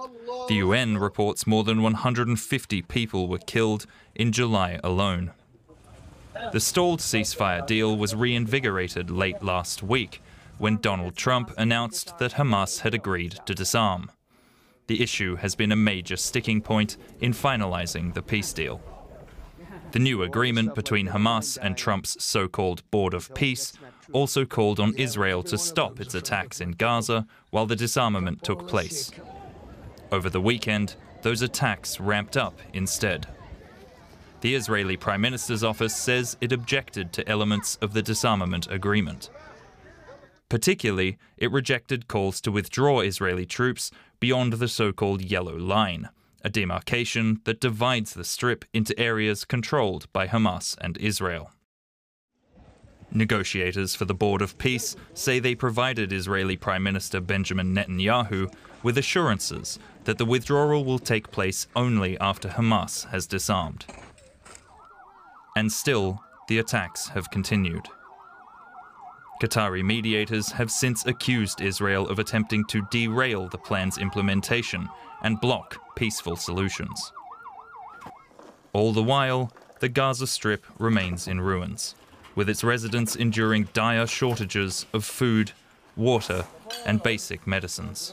The UN reports more than 150 people were killed in July alone. The stalled ceasefire deal was reinvigorated late last week when Donald Trump announced that Hamas had agreed to disarm. The issue has been a major sticking point in finalizing the peace deal. The new agreement between Hamas and Trump's so-called Board of Peace also called on Israel to stop its attacks in Gaza while the disarmament took place. Over the weekend, those attacks ramped up instead. The Israeli Prime Minister's office says it objected to elements of the disarmament agreement. Particularly, it rejected calls to withdraw Israeli troops beyond the so-called Yellow Line, a demarcation that divides the Strip into areas controlled by Hamas and Israel. Negotiators for the Board of Peace say they provided Israeli Prime Minister Benjamin Netanyahu with assurances that the withdrawal will take place only after Hamas has disarmed. And still, the attacks have continued. Qatari mediators have since accused Israel of attempting to derail the plan's implementation and block peaceful solutions. All the while, the Gaza Strip remains in ruins, with its residents enduring dire shortages of food, water, and basic medicines.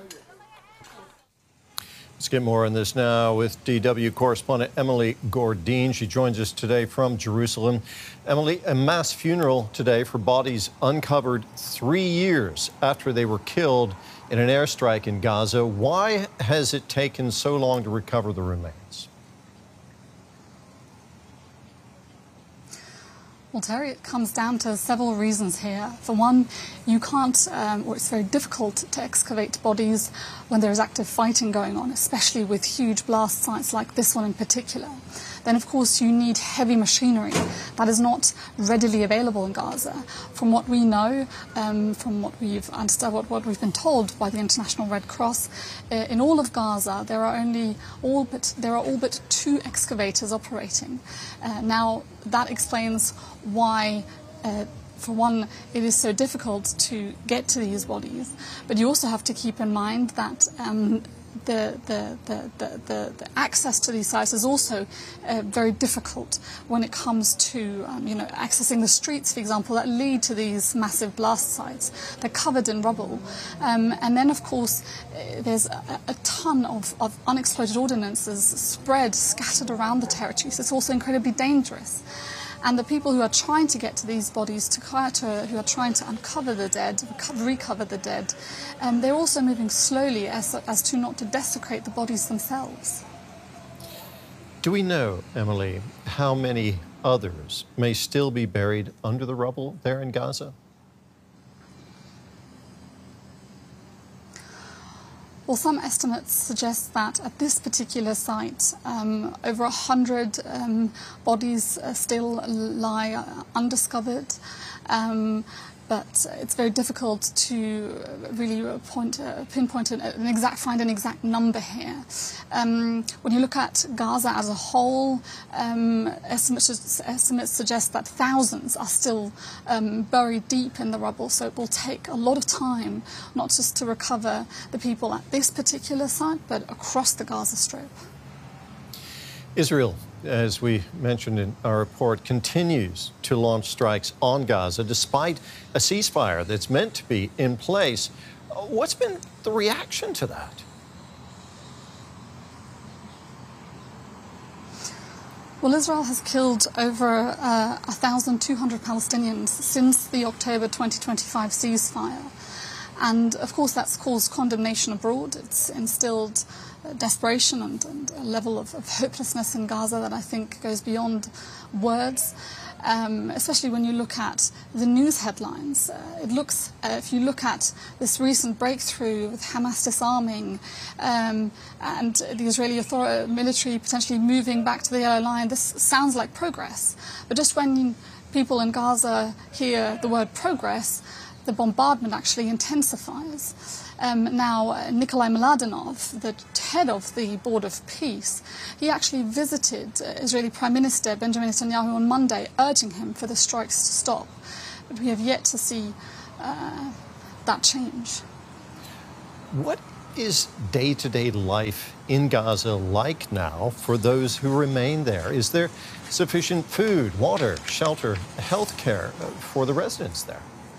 Let's get more on this now with DW correspondent Emily Gordine. She joins us today from Jerusalem. Emily, a mass funeral today for bodies uncovered 3 years after they were killed in an airstrike in Gaza. Why has it taken so long to recover the remains? Well, Terry, it comes down to several reasons here. For one, you can't, or it's very difficult to excavate bodies when there is active fighting going on, especially with huge blast sites like this one in particular. Then, of course, you need heavy machinery that is not readily available in Gaza. From what we know, from what we've understood, what we've been told by the International Red Cross, in all of Gaza there are all but 2 excavators operating. Now, that explains why. For one, it is so difficult to get to these bodies, but you also have to keep in mind that the access to these sites is also very difficult when it comes to accessing the streets, for example, that lead to these massive blast sites. They're covered in rubble, and then of course there's a ton of unexploded ordnances scattered around the territory, so it's also incredibly dangerous. And the people who are trying to get to these bodies, who are trying to uncover the dead, recover the dead, they're also moving slowly as to not to desecrate the bodies themselves. Do we know, Emily, how many others may still be buried under the rubble there in Gaza? Well, some estimates suggest that at this particular site, over 100 bodies still lie undiscovered. But it's very difficult to really pinpoint find an exact number here. When you look at Gaza as a whole, estimates suggest that thousands are still buried deep in the rubble, so it will take a lot of time, not just to recover the people at this particular site, but across the Gaza Strip. Israel, as we mentioned in our report, continues to launch strikes on Gaza despite a ceasefire that's meant to be in place. What's been the reaction to that? Well, Israel has killed over 1,200 Palestinians since the October 2025 ceasefire. And, of course, that's caused condemnation abroad. It's instilled desperation and a level of hopelessness in Gaza that I think goes beyond words, especially when you look at the news headlines. If you look at this recent breakthrough with Hamas disarming and the Israeli military potentially moving back to the Yellow Line, this sounds like progress. But just when people in Gaza hear the word progress, the bombardment actually intensifies. Now, Nikolai Mladenov, the head of the Board of Peace, he actually visited Israeli Prime Minister Benjamin Netanyahu on Monday, urging him for the strikes to stop. But we have yet to see that change. What is day-to-day life in Gaza like now for those who remain there? Is there sufficient food, water, shelter, health care for the residents there?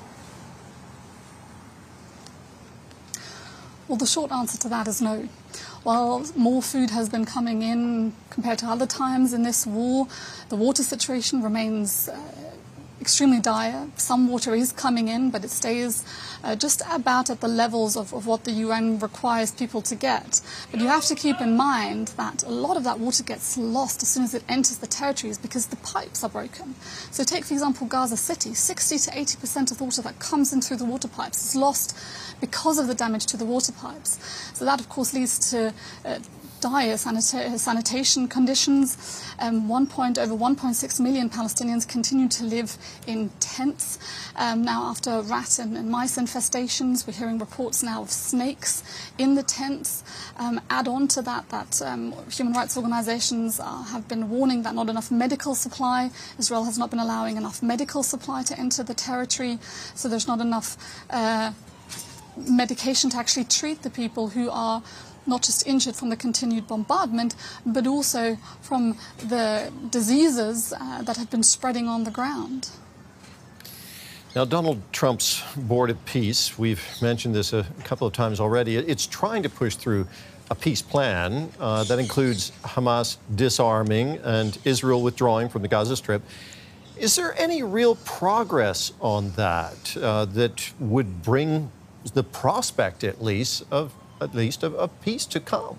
Well, the short answer to that is no. While more food has been coming in compared to other times in this war, the water situation remains extremely dire. Some water is coming in, but it stays just about at the levels of what the UN requires people to get. But you have to keep in mind that a lot of that water gets lost as soon as it enters the territories because the pipes are broken. So take, for example, Gaza City. 60 to 80% of the water that comes in through the water pipes is lost because of the damage to the water pipes. So that, of course, leads to dire sanitation conditions. Over 1.6 million Palestinians continue to live in tents. Now, after rat and mice infestations, we're hearing reports now of snakes in the tents. Add on to that human rights organizations have been warning that not enough medical supply. Israel has not been allowing enough medical supply to enter the territory, so there's not enough medication to actually treat the people who are not just injured from the continued bombardment, but also from the diseases that have been spreading on the ground. Now, Donald Trump's Board of Peace, we've mentioned this a couple of times already, it's trying to push through a peace plan that includes Hamas disarming and Israel withdrawing from the Gaza Strip. Is there any real progress on that that would bring the prospect, at least, of peace to come?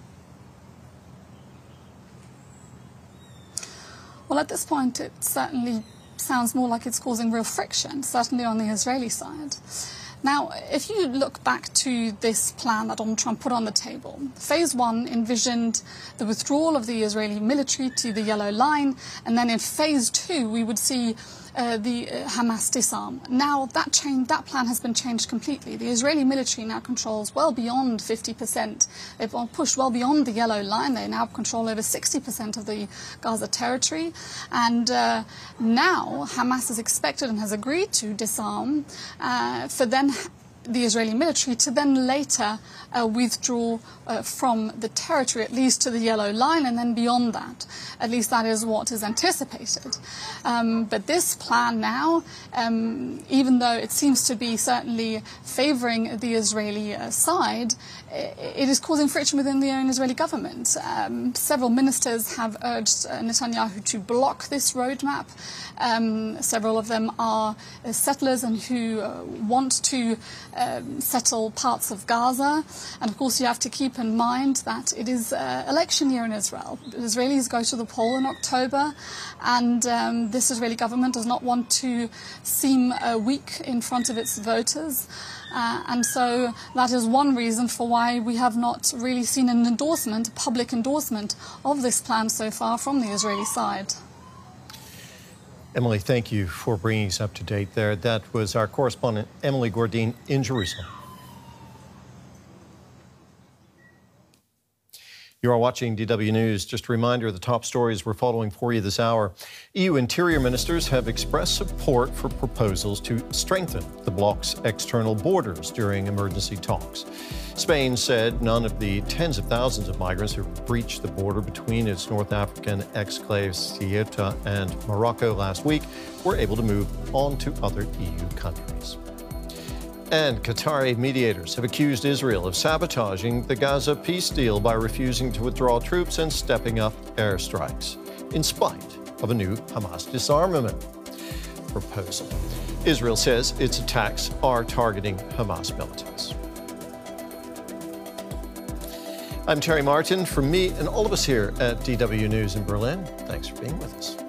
Well, at this point, it certainly sounds more like it's causing real friction, certainly on the Israeli side. Now, if you look back to this plan that Donald Trump put on the table, Phase 1 envisioned the withdrawal of the Israeli military to the Yellow Line, and then in Phase 2 we would see the Hamas disarm. Now, that plan has been changed completely. The Israeli military now controls well beyond 50%. They've pushed well beyond the Yellow Line. They now control over 60% of the Gaza territory. And now Hamas is expected and has agreed to disarm for then the Israeli military to then later withdraw from the territory, at least to the Yellow Line, and then beyond that. At least that is what is anticipated. But this plan now, even though it seems to be certainly favouring the Israeli side, it is causing friction within the own Israeli government. Several ministers have urged Netanyahu to block this roadmap. Several of them are settlers and who want to settle parts of Gaza. And of course, you have to keep in mind that it is election year in Israel. The Israelis go to the poll in October, and this Israeli government does not want to seem weak in front of its voters. And so that is one reason for why we have not really seen an endorsement, a public endorsement of this plan so far from the Israeli side. Emily, thank you for bringing us up to date there. That was our correspondent, Emily Gordine, in Jerusalem. You are watching DW News. Just a reminder of the top stories we're following for you this hour. EU interior ministers have expressed support for proposals to strengthen the bloc's external borders during emergency talks. Spain said none of the tens of thousands of migrants who breached the border between its North African exclaves Ceuta and Morocco last week were able to move on to other EU countries. And Qatari mediators have accused Israel of sabotaging the Gaza peace deal by refusing to withdraw troops and stepping up airstrikes, in spite of a new Hamas disarmament proposal. Israel says its attacks are targeting Hamas militants. I'm Terry Martin. From me and all of us here at DW News in Berlin, thanks for being with us.